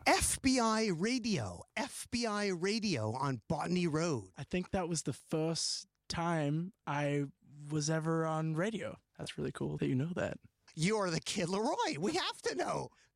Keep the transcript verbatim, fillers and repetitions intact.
F B I radio, F B I radio on Botany Road. I think that was the first time I was ever on radio. That's really cool that you know that. You're the Kid Leroy. We have to know.